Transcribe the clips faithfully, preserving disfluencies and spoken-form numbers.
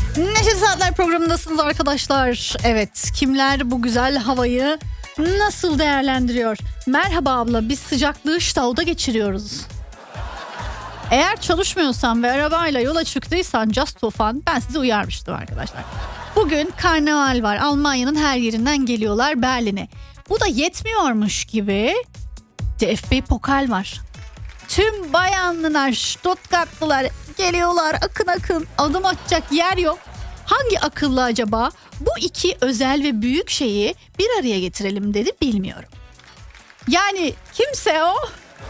Neşeli Saatler programındasınız arkadaşlar. Evet, kimler bu güzel havayı nasıl değerlendiriyor? Merhaba abla, biz sıcaklığı Stau'da geçiriyoruz. Eğer çalışmıyorsan ve arabayla yola çıktıysan just for fun, ben sizi uyarmıştım arkadaşlar. Bugün karnaval var. Almanya'nın her yerinden geliyorlar Berlin'e. Bu da yetmiyormuş gibi D F B Pokal var. Tüm bayanlılar, Stuttgartlılar geliyorlar akın akın. Adım atacak yer yok. Hangi akıllı acaba bu iki özel ve büyük şeyi bir araya getirelim dedi, bilmiyorum. Yani kimse o.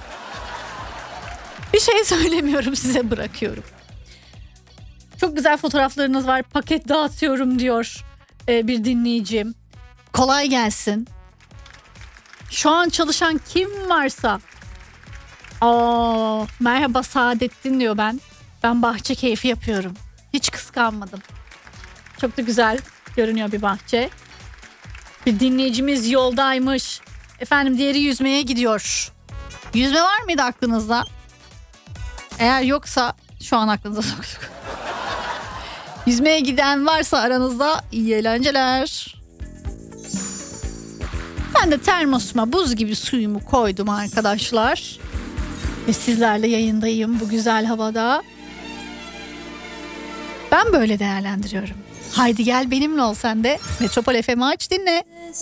Bir şey söylemiyorum, size bırakıyorum. Çok güzel fotoğraflarınız var. Paket dağıtıyorum diyor ee, bir dinleyicim. Kolay gelsin. Şu an çalışan kim varsa. Aa, merhaba Saadettin diyor ben. Ben bahçe keyfi yapıyorum. Hiç kıskanmadım. Çok da güzel görünüyor bir bahçe. Bir dinleyicimiz yoldaymış. Efendim diğeri yüzmeye gidiyor. Yüzme var mıydı aklınızda? Eğer yoksa şu an aklınıza soktuk. Yüzmeye giden varsa aranızda iyi eğlenceler. Ben de termosuma buz gibi suyumu koydum arkadaşlar. Ve sizlerle yayındayım bu güzel havada. Ben böyle değerlendiriyorum. Haydi gel benimle ol sen de. Metropol F M'i aç dinle.